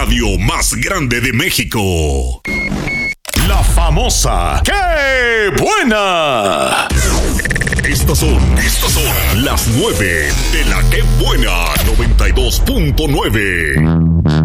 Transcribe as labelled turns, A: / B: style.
A: radio más grande de México. La famosa ¡Qué buena! Estas son las 9 de la ¡Qué buena! 92.9.